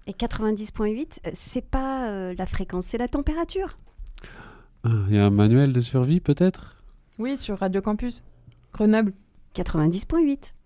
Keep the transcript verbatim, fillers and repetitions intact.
Et quatre-vingt-dix virgule huit, c'est pas euh, la fréquence, c'est la température. Ah, il y a un manuel de survie peut-être ? Oui, sur Radio Campus. Grenoble. quatre-vingt-dix virgule huit.